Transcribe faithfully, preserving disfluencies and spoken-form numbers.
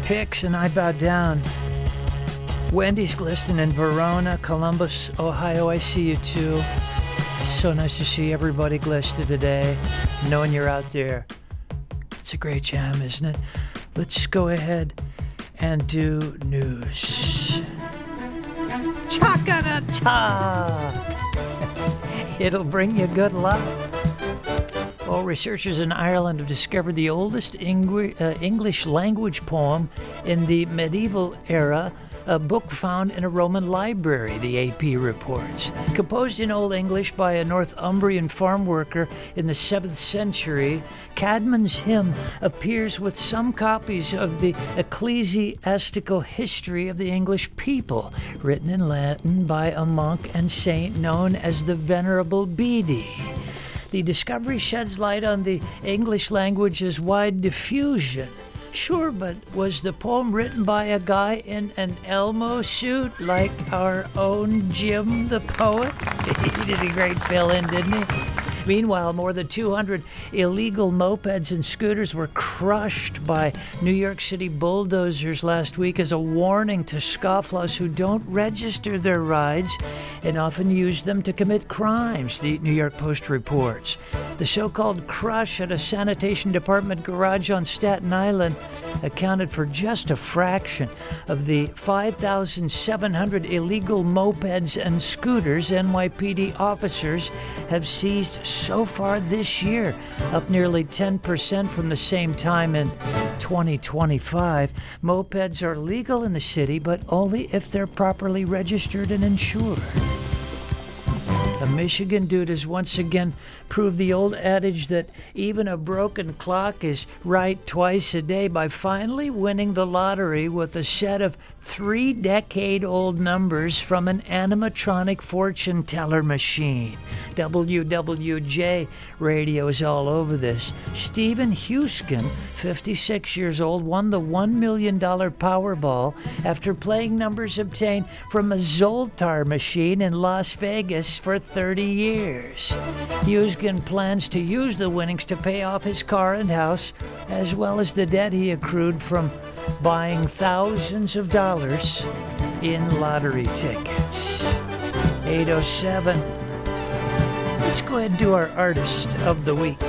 picks and I bow down. Wendy's glistening in Verona, Columbus, Ohio. I see you too. So nice to see everybody glisten today, knowing you're out there. It's a great jam, isn't it? Let's go ahead and do news. Chaka-da-ta! It'll bring you good luck. Well, researchers in Ireland have discovered the oldest Engri- uh, English language poem in the medieval era, a book found in a Roman library, the A P reports. Composed in Old English by a Northumbrian farm worker in the seventh century, Caedmon's hymn appears with some copies of the ecclesiastical history of the English people, written in Latin by a monk and saint known as the Venerable Bede. The discovery sheds light on the English language's wide diffusion. Sure, but was the poem written by a guy in an Elmo suit like our own Jim the poet? He did a great fill-in, didn't he? Meanwhile, more than two hundred illegal mopeds and scooters were crushed by New York City bulldozers last week as a warning to scofflaws who don't register their rides and often use them to commit crimes, the New York Post reports. The so-called crush at a sanitation department garage on Staten Island accounted for just a fraction of the five thousand seven hundred illegal mopeds and scooters N Y P D officers have seized so far this year, up nearly ten percent from the same time in twenty twenty-five. Mopeds are legal in the city, but only if they're properly registered and insured. A Michigan dude has once again proved the old adage that even a broken clock is right twice a day by finally winning the lottery with a set of three-decade-old numbers from an animatronic fortune teller machine. W W J radio is all over this. Stephen Huskin, fifty-six years old, won the one million dollars Powerball after playing numbers obtained from a Zoltar machine in Las Vegas for thirty years. Huskin plans to use the winnings to pay off his car and house, as well as the debt he accrued from buying thousands of dollars in lottery tickets. eight oh seven. Let's go ahead and do our Artist of the Week.